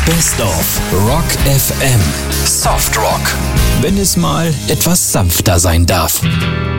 Best of Rock FM. Soft Rock. Wenn es mal etwas sanfter sein darf.